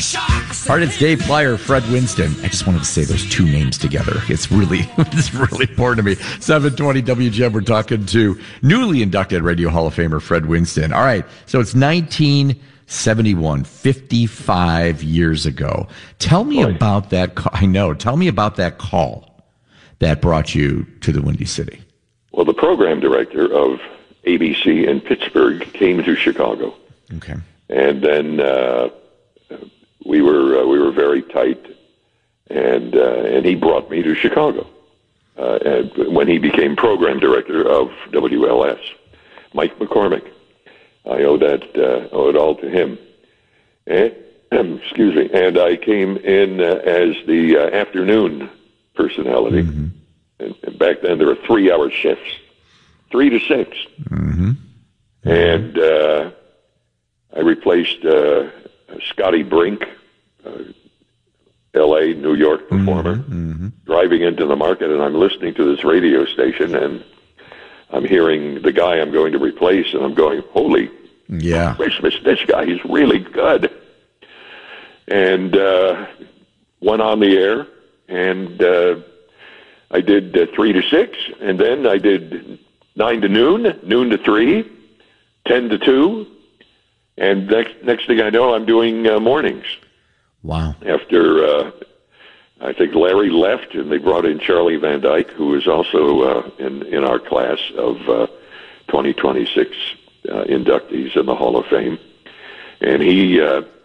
All right, it's Dave Plyer, Fred Winston. I just wanted to say those two names together. It's really important to me. 720 WGM, we're talking to newly inducted Radio Hall of Famer Fred Winston. All right, so it's 1971, 55 years ago. Tell me about that. Tell me about that call that brought you to the Windy City. Well, the program director of ABC in Pittsburgh came to Chicago. Okay. And then we were very tight, and he brought me to Chicago and when he became program director of WLS. Mike McCormick. I owe it all to him. And, excuse me. And I came in as the afternoon personality. Mm-hmm. And back then there were 3-hour shifts, 3 to 6. Mm-hmm. And I replaced Scotty Brink, L.A., New York performer, driving into the market, and I'm listening to this radio station, and I'm hearing the guy I'm going to replace, and I'm going, holy Christmas, this guy is really good. And went on the air, and I did 3 to 6, and then I did 9 to noon, noon to 3, 10 to 2, and next thing I know, I'm doing mornings. Wow. After, I think Larry left, and they brought in Charlie Van Dyke, who was also in our class of 2026 inductees in the Hall of Fame. And he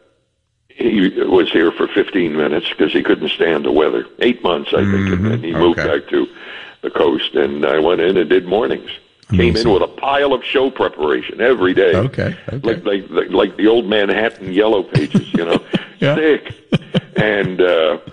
was here for 15 minutes because he couldn't stand the weather. 8 months, I think, and then he moved back to the coast, and I went in and did mornings. Came in with a pile of show preparation every day. Okay. Like the old Manhattan Yellow Pages, thick. And the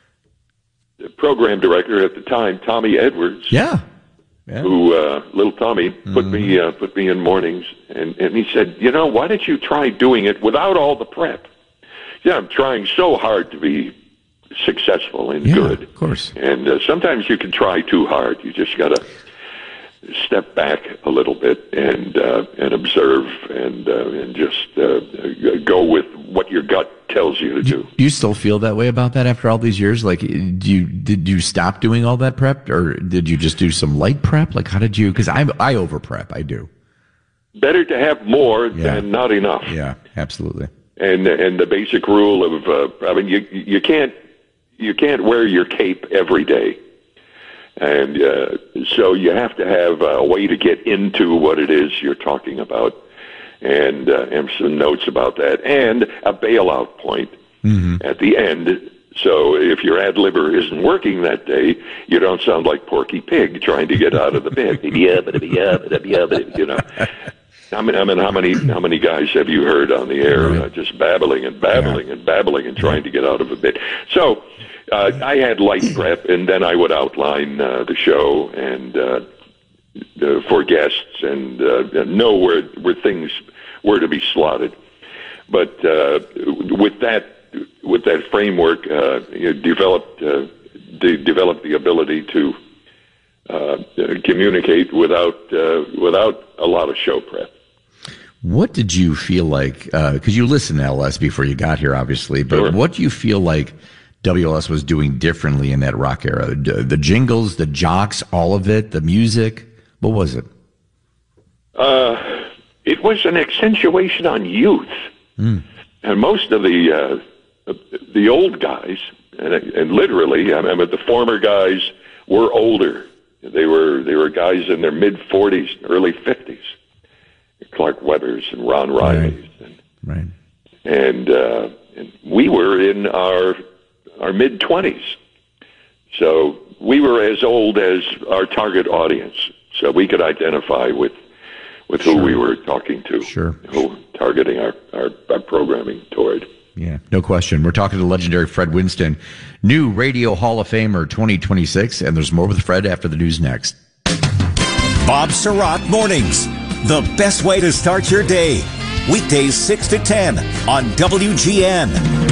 program director at the time, Tommy Edwards, who little Tommy put me in mornings, and he said, why don't you try doing it without all the prep? Yeah, I'm trying so hard to be successful and good. Of course. And sometimes you can try too hard. You just got to step back a little bit and observe and just go with what your gut tells you to do. Do you still feel that way about that after all these years? Like, did you stop doing all that prep, or did you just do some light prep? Like, how did you? Because I over prep. I do. Better to have more than not enough. Yeah, absolutely. And the basic rule of you can't wear your cape every day. And so you have to have a way to get into what it is you're talking about, and some notes about that, and a bailout point at the end. So if your ad libber isn't working that day, you don't sound like Porky Pig trying to get out of the bed. I mean, how many guys have you heard on the air just babbling and trying to get out of a bit? So I had light prep, and then I would outline the show and for guests and know where things were to be slotted. But with that framework, you developed the ability to communicate without a lot of show prep. What did you feel like, because you listened to LS before you got here, obviously, but what do you feel like WLS was doing differently in that rock era? The jingles, the jocks, all of it, the music, what was it? It was an accentuation on youth. And most of the old guys, and literally, I mean, the former guys were older. They were guys in their mid-40s, early 50s. Clark Weathers and Ron Riley. And we were in our mid-20s. So we were as old as our target audience. So we could identify with who we were talking to. Who targeting our programming toward. Yeah, no question. We're talking to legendary Fred Winston, new Radio Hall of Famer 2026, and there's more with Fred after the news next. Bob Surratt Mornings, the best way to start your day. Weekdays 6 to 10 on WGN.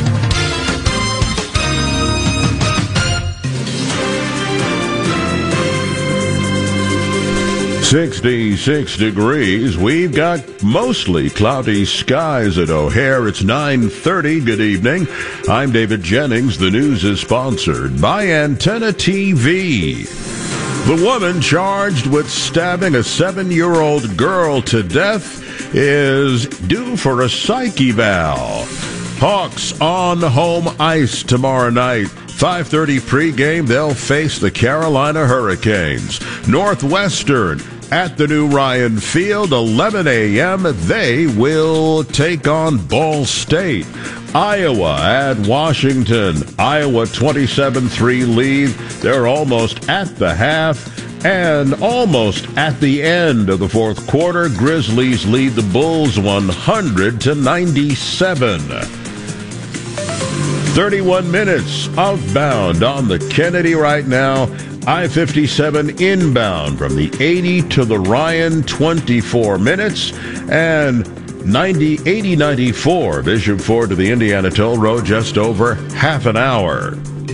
66 degrees. We've got mostly cloudy skies at O'Hare. It's 9:30. Good evening. I'm David Jennings. The news is sponsored by Antenna TV. The woman charged with stabbing a 7-year-old girl to death is due for a psych eval. Hawks on home ice tomorrow night. 5:30 pregame, they'll face the Carolina Hurricanes. Northwestern at the new Ryan Field, 11 a.m. They will take on Ball State. Iowa at Washington. Iowa 27-3 lead. They're almost at the half and almost at the end of the fourth quarter. Grizzlies lead the Bulls 100-97. 31 minutes outbound on the Kennedy right now. I-57 inbound from the 80 to the Ryan, 24 minutes. And 80-94 Bishop Ford to the Indiana Toll Road, just over half an hour.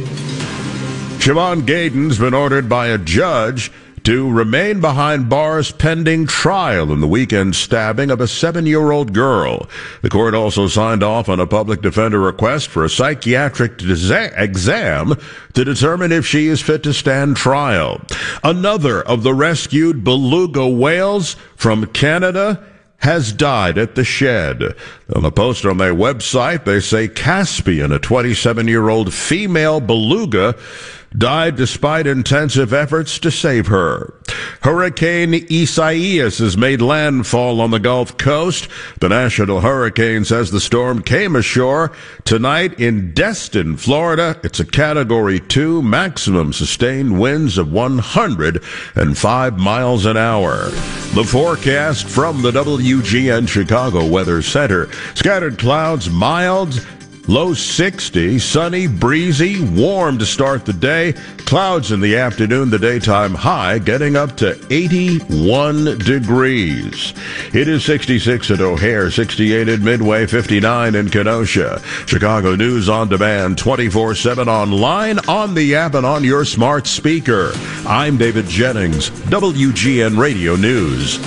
Siobhan Gayden's been ordered by a judge to remain behind bars pending trial in the weekend stabbing of a 7-year-old girl. The court also signed off on a public defender request for a psychiatric exam to determine if she is fit to stand trial. Another of the rescued beluga whales from Canada has died at the shed. On a post on their website, they say Caspian, a 27-year-old female beluga, died despite intensive efforts to save her. Hurricane Isaias has made landfall on the Gulf Coast. The National Hurricane says the storm came ashore tonight in Destin, Florida. It's a Category 2, maximum sustained winds of 105 miles an hour. The forecast from the WGN Chicago Weather Center. Scattered clouds, mild, low 60, sunny, breezy, warm to start the day. Clouds in the afternoon, the daytime high getting up to 81 degrees. It is 66 at O'Hare, 68 at Midway, 59 in Kenosha. Chicago News on demand, 24/7 online, on the app, and on your smart speaker. I'm David Jennings, WGN Radio News.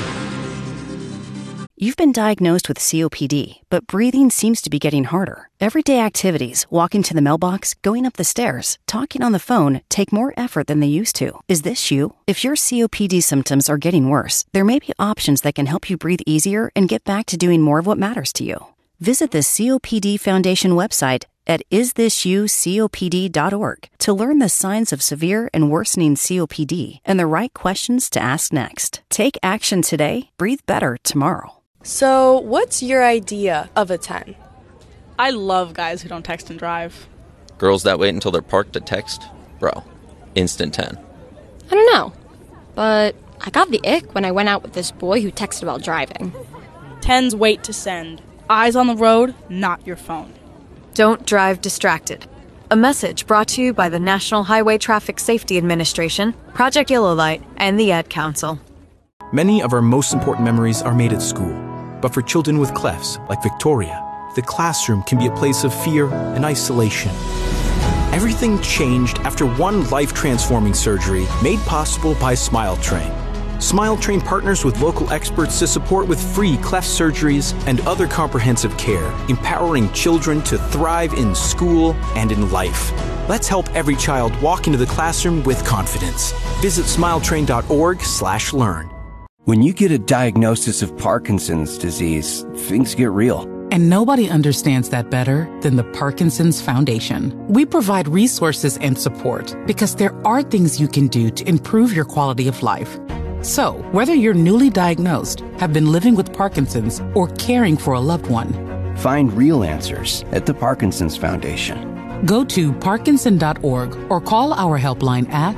You've been diagnosed with COPD, but breathing seems to be getting harder. Everyday activities, walking to the mailbox, going up the stairs, talking on the phone, take more effort than they used to. Is this you? If your COPD symptoms are getting worse, there may be options that can help you breathe easier and get back to doing more of what matters to you. Visit the COPD Foundation website at isthisyoucopd.org to learn the signs of severe and worsening COPD and the right questions to ask next. Take action today, breathe better tomorrow. So, what's your idea of a 10? I love guys who don't text and drive. Girls that wait until they're parked to text? Bro, instant 10. I don't know, but I got the ick when I went out with this boy who texted while driving. 10s wait to send. Eyes on the road, not your phone. Don't drive distracted. A message brought to you by the National Highway Traffic Safety Administration, Project Yellow Light, and the Ad Council. Many of our most important memories are made at school. But for children with clefs, like Victoria, the classroom can be a place of fear and isolation. Everything changed after one life-transforming surgery made possible by SmileTrain. SmileTrain partners with local experts to support with free cleft surgeries and other comprehensive care, empowering children to thrive in school and in life. Let's help every child walk into the classroom with confidence. Visit smiletrain.org/learn. When you get a diagnosis of Parkinson's disease, things get real. And nobody understands that better than the Parkinson's Foundation. We provide resources and support because there are things you can do to improve your quality of life. So, whether you're newly diagnosed, have been living with Parkinson's, or caring for a loved one, find real answers at the Parkinson's Foundation. Go to parkinson.org or call our helpline at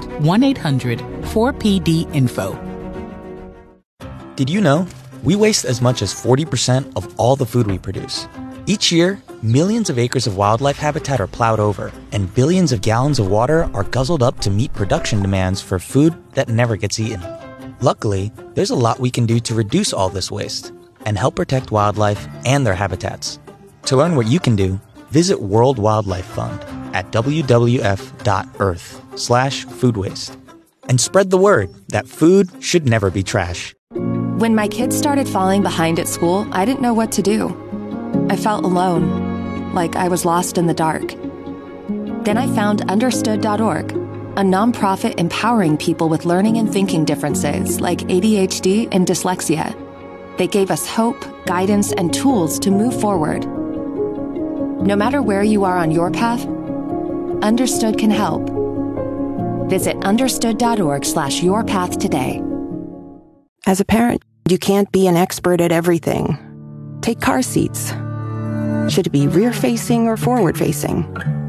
1-800-4PD-INFO. Did you know we waste as much as 40% of all the food we produce? Each year, millions of acres of wildlife habitat are plowed over, and billions of gallons of water are guzzled up to meet production demands for food that never gets eaten. Luckily, there's a lot we can do to reduce all this waste and help protect wildlife and their habitats. To learn what you can do, visit World Wildlife Fund at wwf.earth/food waste. and spread the word that food should never be trash. When my kids started falling behind at school, I didn't know what to do. I felt alone, like I was lost in the dark. Then I found Understood.org, a nonprofit empowering people with learning and thinking differences like ADHD and dyslexia. They gave us hope, guidance, and tools to move forward. No matter where you are on your path, Understood can help. Visit understood.org/yourpath today. As a parent, you can't be an expert at everything. Take car seats. Should it be rear-facing or forward-facing?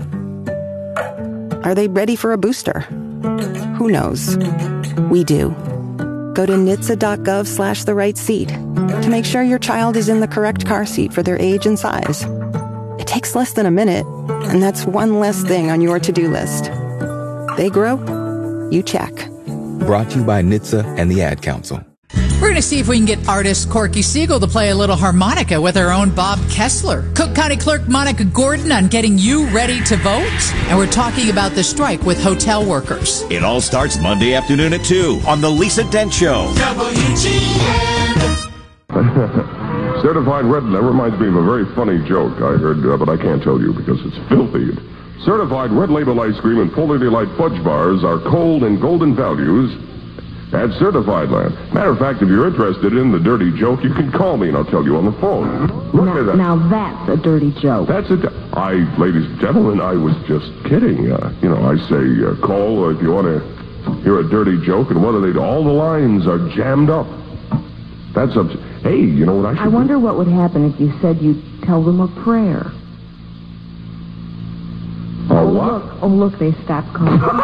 Are they ready for a booster? Who knows? We do. Go to NHTSA.gov/the-right-seat to make sure your child is in the correct car seat for their age and size. It takes less than a minute, and that's one less thing on your to-do list. They grow, you check. Brought to you by NHTSA and the Ad Council. We're going to see if we can get artist Corky Siegel to play a little harmonica with our own Bob Kessler. Cook County Clerk Monica Gordon on getting you ready to vote. And we're talking about the strike with hotel workers. It all starts Monday afternoon at 2 on The Lisa Dent Show. WGN. Certified Red, that reminds me of a very funny joke I heard, but I can't tell you because it's filthy. Certified Red Label ice cream and Full Delight fudge bars are cold and golden values at Certified Land. Matter of fact, if you're interested in the dirty joke, you can call me and I'll tell you on the phone. Look at that. Now that's a dirty joke. That's it. Ladies and gentlemen, I was just kidding. I say call if you want to hear a dirty joke, and what are they? All the lines are jammed up. That's up. Hey, you know what I should I wonder what would happen if you said you'd tell them a prayer. Oh, what? Look, they stopped calling.